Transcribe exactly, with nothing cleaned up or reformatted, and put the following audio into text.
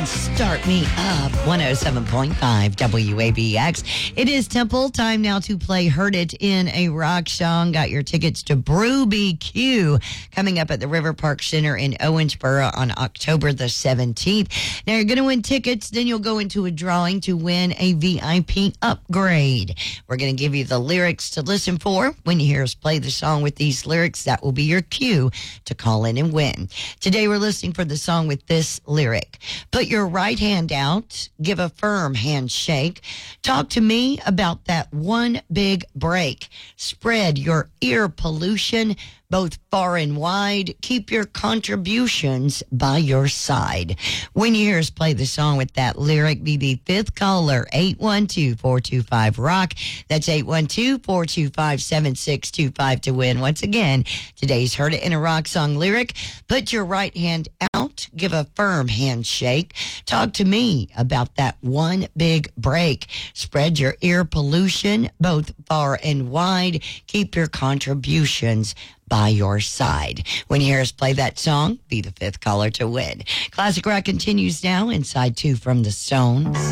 and Start Me Up, one oh seven point five W A B X. It is Temple. Time now to play Heard It in a Rock Song. Got your tickets to Brew B Q coming up at the River Park Center in Owensboro on October the seventeenth. Now you're going to win tickets, then you'll go into a drawing to win a V I P upgrade. We're going to give you the lyrics to listen for. When you hear us play the song with these lyrics, that will be your cue to call in and win. Today we're listening for the song with this lyric. Put your right hand out, give a firm handshake. Talk to me about that one big break. Spread your ear pollution both far and wide. Keep your contributions by your side. When you hear us play the song with that lyric, be the fifth caller, eight one two, four two five, ROCK. That's eight one two, four two five, seven six two five to win. Once again, today's Heard It in a Rock Song lyric. Put your right hand out, give a firm handshake. Talk to me about that one big break. Spread your ear pollution both far and wide. Keep your contributions by your side. When you hear us play that song, be the fifth caller to win. Classic Rock continues now inside two from the Stones.